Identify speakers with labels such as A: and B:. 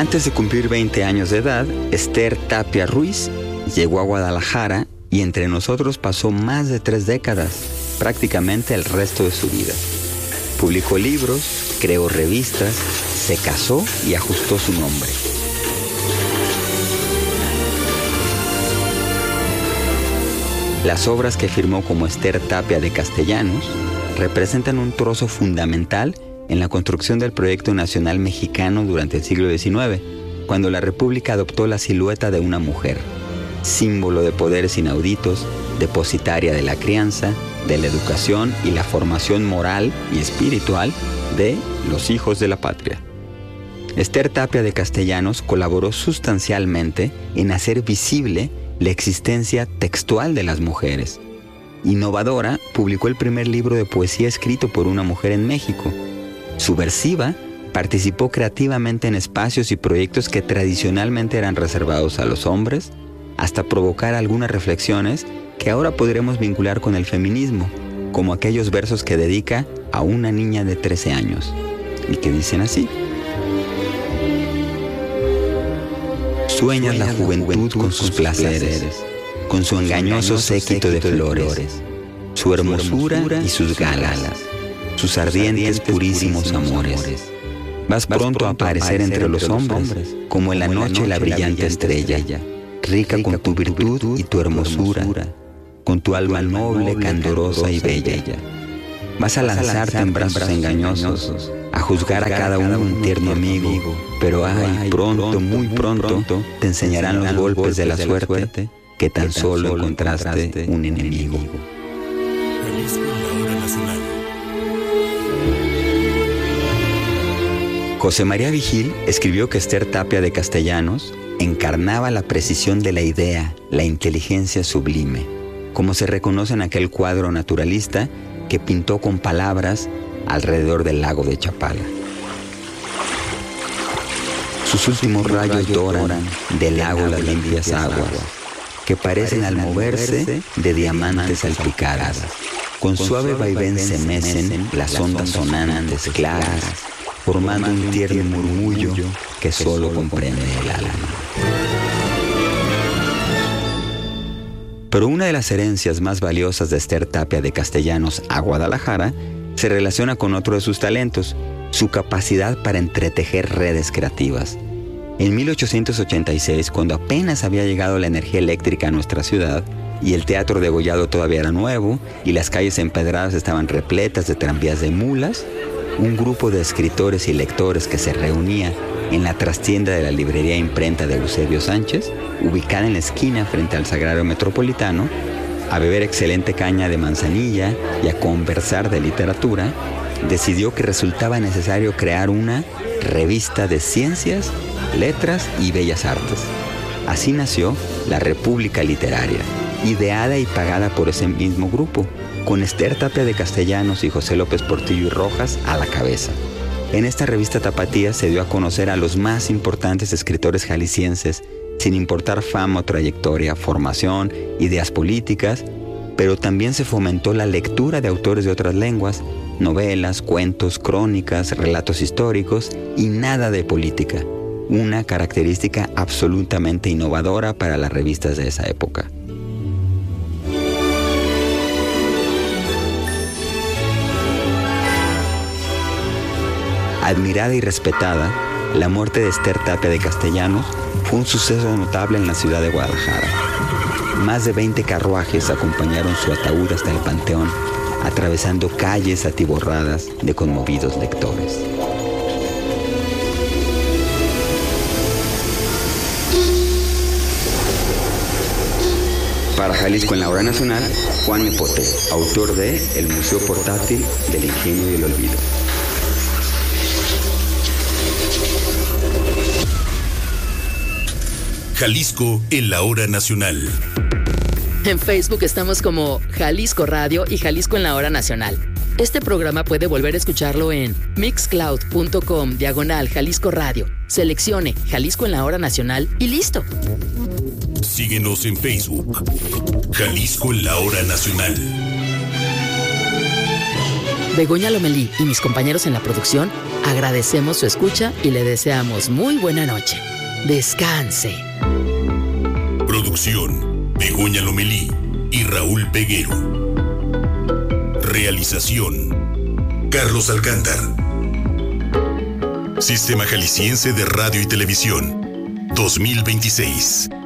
A: Antes de cumplir 20 años de edad, Esther Tapia Ruiz llegó a Guadalajara y entre nosotros pasó más de 3 décadas, prácticamente el resto de su vida. Publicó libros, creó revistas, se casó y ajustó su nombre. Las obras que firmó como Esther Tapia de Castellanos representan un trozo fundamental en la construcción del proyecto nacional mexicano durante el siglo XIX, cuando la República adoptó la silueta de una mujer, símbolo de poderes inauditos, depositaria de la crianza, de la educación y la formación moral y espiritual de los hijos de la patria. Esther Tapia de Castellanos colaboró sustancialmente en hacer visible la existencia textual de las mujeres. Innovadora, publicó el primer libro de poesía escrito por una mujer en México. Subversiva, participó creativamente en espacios y proyectos que tradicionalmente eran reservados a los hombres, hasta provocar algunas reflexiones que ahora podremos vincular con el feminismo, como aquellos versos que dedica a una niña de 13 años, y que dicen así: sueñas la juventud con sus placeres, con su engañoso séquito de flores, su hermosura y sus galas, sus ardientes purísimos amores. Vas pronto a aparecer entre los hombres, como en la noche la brillante estrella, rica con tu virtud y tu hermosura, con tu alma noble, candorosa y bella. Vas a lanzarte en brazos engañosos, a juzgar a cada uno un tierno amigo, pero pronto, muy pronto, te enseñarán los golpes de la suerte, que tan solo encontraste un enemigo.
B: Jalisco en la hora nacional.
A: José María Vigil escribió que Esther Tapia de Castellanos encarnaba la precisión de la idea, la inteligencia sublime, como se reconoce en aquel cuadro naturalista que pintó con palabras alrededor del lago de Chapala. Sus últimos rayos doran del lago las limpias aguas, que parecen al moverse de diamantes salpicadas. Con suave vaivén se mecen las ondas sonantes claras, formando un tierno murmullo que solo comprende el alma. Pero una de las herencias más valiosas de Esther Tapia de Castellanos a Guadalajara se relaciona con otro de sus talentos, su capacidad para entretejer redes creativas. En 1886, cuando apenas había llegado la energía eléctrica a nuestra ciudad y el teatro degollado todavía era nuevo y las calles empedradas estaban repletas de tranvías de mulas, un grupo de escritores y lectores que se reunía en la trastienda de la librería imprenta de Eusebio Sánchez, ubicada en la esquina frente al Sagrario Metropolitano, a beber excelente caña de manzanilla y a conversar de literatura, decidió que resultaba necesario crear una revista de ciencias, letras y bellas artes. Así nació la República Literaria, ideada y pagada por ese mismo grupo, con Esther Tapia de Castellanos y José López Portillo y Rojas a la cabeza. En esta revista tapatía se dio a conocer a los más importantes escritores jaliscienses, sin importar fama o trayectoria, formación, ideas políticas, pero también se fomentó la lectura de autores de otras lenguas, novelas, cuentos, crónicas, relatos históricos y nada de política, una característica absolutamente innovadora para las revistas de esa época. Admirada y respetada, la muerte de Esther Tapia de Castellanos fue un suceso notable en la ciudad de Guadalajara. Más de 20 carruajes acompañaron su ataúd hasta el panteón, atravesando calles atiborradas de conmovidos lectores. Para Jalisco en la hora nacional, Juan Nepote, autor de El Museo Portátil del Ingenio y el Olvido.
B: Jalisco en la hora nacional.
C: En Facebook estamos como Jalisco Radio y Jalisco en la hora nacional. Este programa puede volver a escucharlo en mixcloud.com/Jalisco Radio. Seleccione Jalisco en la hora nacional y listo.
B: Síguenos en Facebook. Jalisco en la hora nacional.
C: Begoña Lomelí y mis compañeros en la producción Agradecemos su escucha y le deseamos muy buena noche. Descanse.
B: Producción: Begoña Lomelí y Raúl Peguero. Realización: Carlos Alcántar. Sistema Jalisciense de Radio y Televisión 2026.